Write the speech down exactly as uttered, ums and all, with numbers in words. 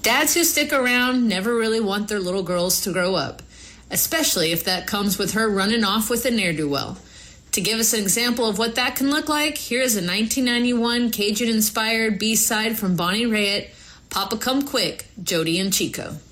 Dads who stick around never really want their little girls to grow up, especially if that comes with her running off with a ne'er-do-well. To give us an example of what that can look like, here is a nineteen ninety-one Cajun-inspired B-side from Bonnie Raitt, Papa Come Quick, Jody and Chico.